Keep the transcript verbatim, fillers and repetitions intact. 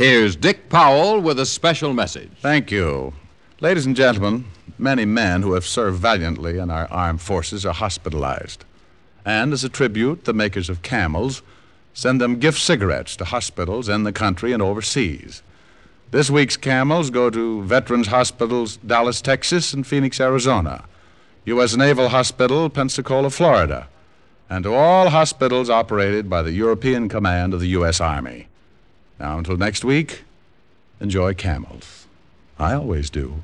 Here's Dick Powell with a special message. Thank you. Ladies and gentlemen, many men who have served valiantly in our armed forces are hospitalized. And as a tribute, the makers of Camels send them gift cigarettes to hospitals in the country and overseas. This week's Camels go to Veterans Hospitals, Dallas, Texas, and Phoenix, Arizona, U S Naval Hospital, Pensacola, Florida, and to all hospitals operated by the European Command of the U S Army. Now, until next week, enjoy Camels. I always do.